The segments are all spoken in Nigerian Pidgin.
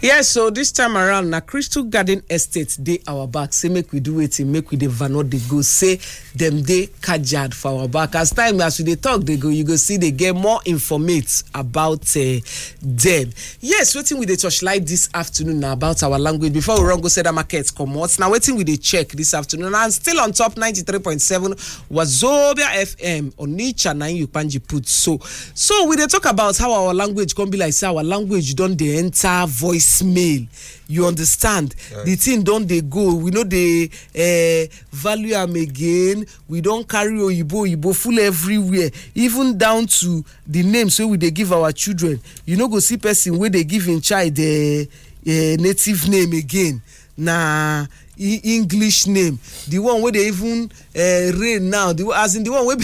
Yes, so this time around, na Crystal Garden Estate, they our back. Say, make we do it, make we the vanot they go. Say, them they kajad for our back. As time as we they talk, they go, you go see, they get more informate about them. Yes, waiting with the torchlight this afternoon now about our language. Before we run go say the markets come out. Now waiting with the check this afternoon. And still on top 93.7 Wazobia FM on Nicha 9 Yupanji put. So we they talk about how our language can be like say our language don't they enter voicemail. You understand? Yes. The thing don't they go. We know they value them again. We don't carry Oyibo full everywhere, even down to the names where we they give our children. You know, go see person where they give in child the native name again. Nah, English name. The one where they even rain now. As in the one where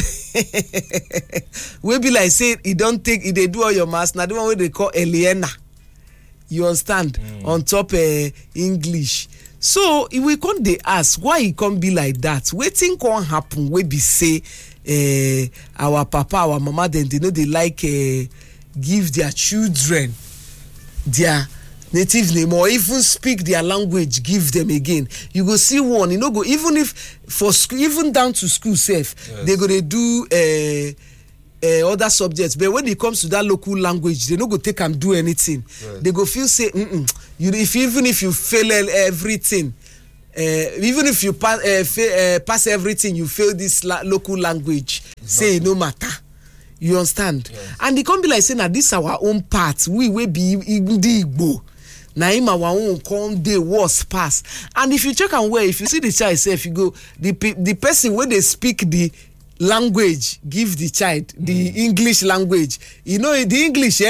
be like say it don't take it. They do all your mass. Now the one where they call Eliana. You understand? On top English. So if we can't they ask why it can't be like that. Waiting can't happen. We be say our papa, our mama, then they know they like give their children their native name or even speak their language. Give them again. You go see one. You know go even if for school, even down to school safe. Yes. They go they do other subjects, but when it comes to that local language, they don't go take and do anything. Right. They go feel say, even if you fail everything, even if you pass everything, you fail this local language. Say no matter. You understand? Yes. And it can't be like saying that this is our own part. We will be Igbo. Naima our own come the worst pass. And if you check and where, if you see the child itself, you go the person where they speak the language, give the child the English language. You know the English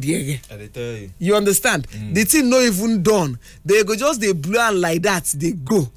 you understand? The thing not even done. They go just they blow like that. They go.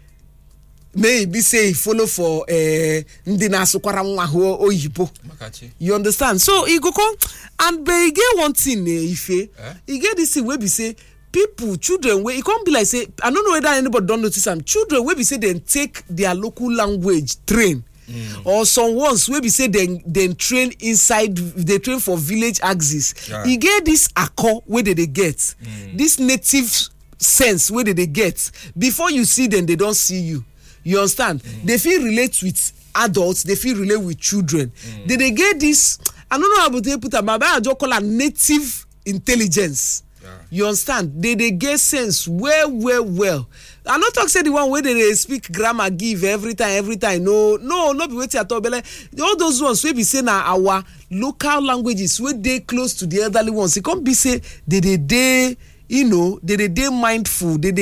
Maybe say follow for Ndina Sukwara Oyibo. You understand? So he go come and they get one thing if he get this thing where we say people, children, where it can't be like say I don't know whether anybody don't notice them. Children where we say they take their local language train. Or some ones where we say then train inside, they train for village axis. Yeah. You get this accord where they get this native sense where they get before you see them, they don't see you. You understand? They feel relate with adults, they feel relate with children. They get this. I don't know how to put them, but I just call it native intelligence. Yeah. You understand? They get sense well. I not talk say the one where they speak grammar give every time. No, not be waiting at all. But all those ones we be saying our local languages where they close to the elderly ones. It can't be say they you know they mindful. They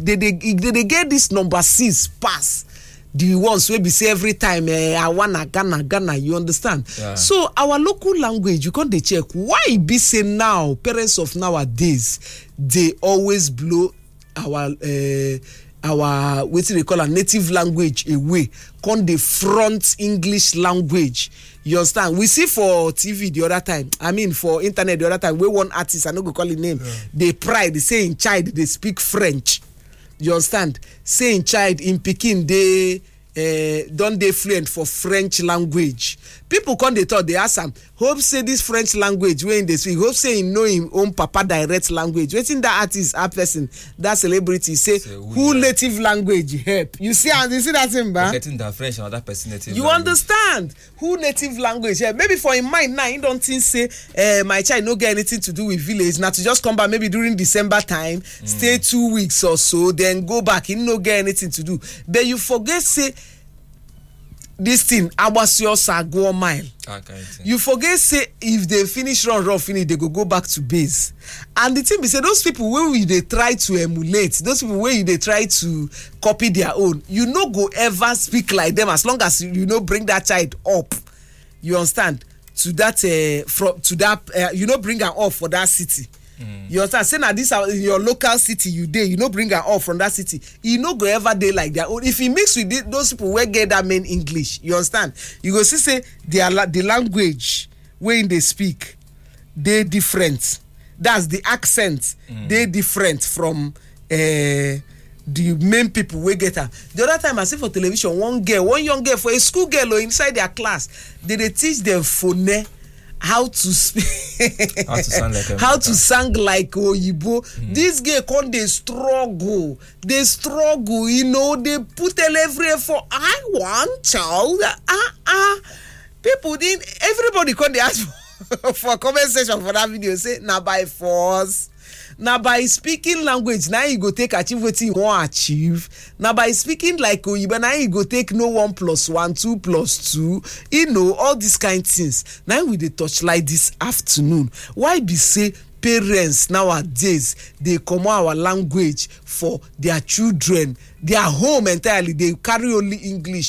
get this number 6 pass. The ones where be say every time I wanna Ghana. You understand? Yeah. So our local language you can't check why be say now parents of nowadays they always blow our what they call a native language away con the front English language. You understand? We see for TV the other time, I mean for internet the other time, we one artist, I no go call his name, they pride, they say in child they speak French. You understand? Say in child in Peking they don't they fluent for French language. People come they thought they ask them, hope say this French language when they speak, hope say he know him own papa direct language. Waiting that artist, that person, that celebrity say who native language help. You see that thing, ba? Getting that French and that person native. You language. Understand? Who native language help? Maybe for in mind now, you don't think say my child no get anything to do with village. Now to just come back maybe during December time, stay 2 weeks or so, then go back. He no get anything to do. But you forget say this thing Abasio go a mile. You forget say if they finish run finish they go back to base. And the thing be say those people where they try to emulate, those people where they try to copy their own, you no go ever speak like them as long as you know bring that child up. You understand? To that you know bring her up for that city. You understand? Say now this in your local city you dey, you know bring her up from that city. You no go ever dey like their own. If you mix with those people where get that main English, you understand? You go see say the language when they speak, they different. That's the accent. They different from the main people we get her. The other time I see for television one young girl for a school girl inside their class, they teach them phone how to speak how to sound like Oyibo. This girl come dey struggle, you know, they put every effort. I want child. People didn't, everybody come dey ask for comment section for that video, say na by force. Now by speaking language, now you go take achieve what you want achieve. Now by speaking like Oyibo, now you go take no 1 + 1, 2 + 2. You know, all these kind of things. Now we dey touch like this afternoon. Why be say parents nowadays they come our language for their children, their home entirely, they carry only English.